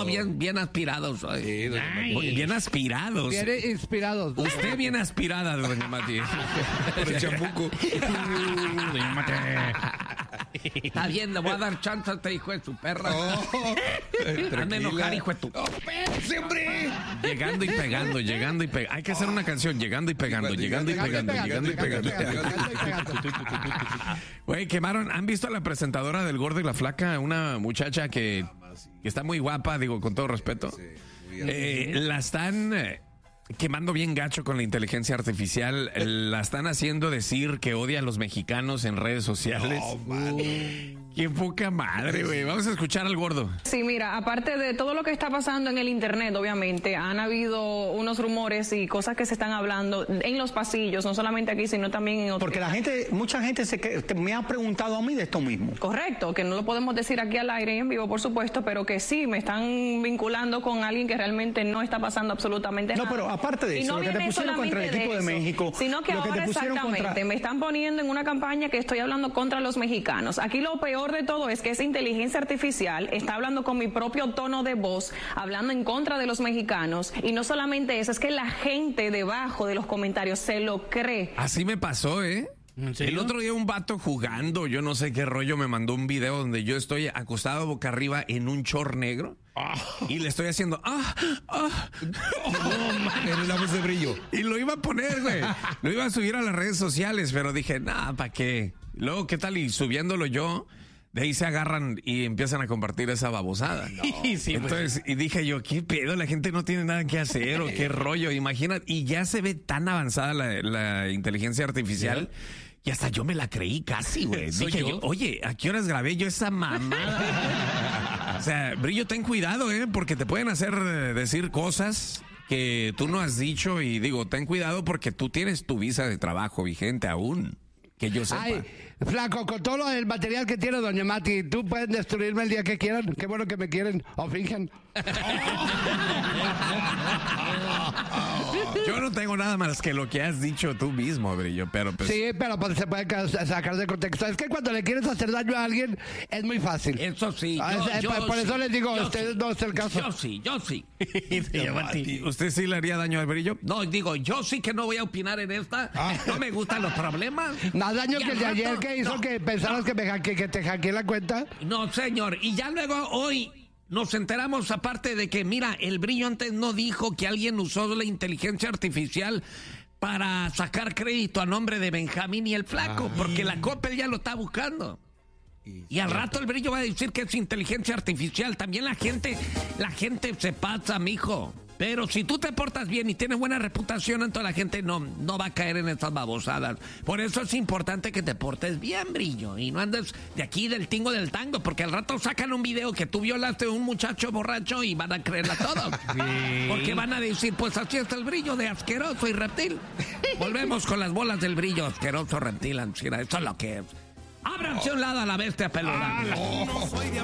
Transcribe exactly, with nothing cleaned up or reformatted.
No, bien, bien aspirados. Sí, bien aspirados. Bien inspirados. Usted bien aspirada, doña Mati. Por el chambuco. Doña Mati. Está bien, le voy a dar chance a este hijo de su perra. Oh, hazme enojar, hijo de tu... ¡Oh, espérate, hombre! Llegando y pegando, llegando y pegando. Hay que hacer una canción, llegando y pegando, llegando y pegando, llegando y pegando. Güey, quemaron. ¿Han visto a la presentadora del Gordo y la Flaca? Una muchacha que, que está muy guapa, digo, con todo respeto. Eh, la están... Eh, quemando bien gacho con la inteligencia artificial. La están haciendo decir que odia a los mexicanos en redes sociales. Oh, uh, qué poca madre, güey. Vamos a escuchar al Gordo. Sí, mira, aparte de todo lo que está pasando en el internet, obviamente, han habido unos rumores y cosas que se están hablando en los pasillos, no solamente aquí, sino también en otros. Porque la gente, mucha gente se que, me ha preguntado a mí de esto mismo. Correcto, que no lo podemos decir aquí al aire y en vivo, por supuesto, pero que sí, me están vinculando con alguien que realmente no está pasando absolutamente no, nada. Pero aparte de eso, no lo que te pusieron contra el equipo de, de México, sino que lo ahora que te pusieron exactamente contra... me están poniendo en una campaña que estoy hablando contra los mexicanos. Aquí lo peor de todo es que esa inteligencia artificial está hablando con mi propio tono de voz, hablando en contra de los mexicanos, y no solamente eso, es que la gente debajo de los comentarios se lo cree. Así me pasó, ¿eh? El otro día un vato jugando, yo no sé qué rollo, me mandó un video donde yo estoy acostado boca arriba en un short negro oh. y le estoy haciendo ah, ah, en la voz de Brillo. Y lo iba a poner, güey. Lo iba a subir a las redes sociales, pero dije, nah, ¿para qué? Luego, ¿qué tal? Y subiéndolo yo, de ahí se agarran y empiezan a compartir esa babosada. No. Sí, entonces, y dije yo, ¿qué pedo? La gente no tiene nada que hacer o qué rollo. Imagínate, y ya se ve tan avanzada la, la inteligencia artificial. ¿Sí? Y hasta yo me la creí casi, güey. Dije yo? yo, oye, ¿a qué horas grabé yo esa mamada? O sea, Brillo, ten cuidado, ¿eh? Porque te pueden hacer eh, decir cosas que tú no has dicho. Y digo, ten cuidado porque tú tienes tu visa de trabajo vigente aún. Que yo sepa. Ay, flaco, con todo el material que tiene doña Mati, tú puedes destruirme el día que quieran. Qué bueno que me quieren o fingen. Yo no tengo nada más que lo que has dicho tú mismo, Brillo, pero pues... Sí, pero pues se puede sacar de contexto. Es que cuando le quieres hacer daño a alguien, es muy fácil. Eso sí. Yo, ah, es, yo por, por sí, eso les digo, ustedes sí, no es el caso. Yo sí, yo sí. ¿Usted sí le haría daño al Brillo? No, digo, yo sí que no voy a opinar en esta. Ah. No me gustan los problemas. Más daño que el de ayer que hizo no, que pensaras no. que, me hacke, que te hackeé la cuenta. No, señor. Y ya luego hoy... nos enteramos aparte de que, mira, el Brillo antes no dijo que alguien usó la inteligencia artificial para sacar crédito a nombre de Benjamín y el Flaco, Ay. porque la Coppel ya lo está buscando. Y, y al rato el Brillo va a decir que es inteligencia artificial. También la gente, la gente se pasa, mijo. Pero si tú te portas bien y tienes buena reputación, entonces la gente no, no va a caer en estas babosadas. Por eso es importante que te portes bien, Brillo, y no andes de aquí del tingo del tango, porque al rato sacan un video que tú violaste a un muchacho borracho y van a creerla todo. Sí. Porque van a decir, pues así está el Brillo de asqueroso y reptil. Volvemos con las bolas del Brillo, asqueroso reptil, ancina. Eso es lo que es. Ábranse oh. un lado a la bestia peluda. Ah, no.